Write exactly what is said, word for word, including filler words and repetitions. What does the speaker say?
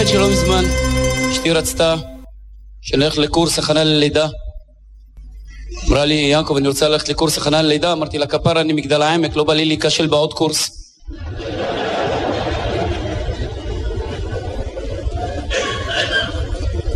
האמת שלא מזמן אשתי רצתה שנלך לקורס הכנה ללידה. אמרה לי, יעקב, אני רוצה ללכת לקורס הכנה ללידה. אמרתי לה, כפרה, אני מגדל העמק, לא בא לי להיכשל בעוד קורס.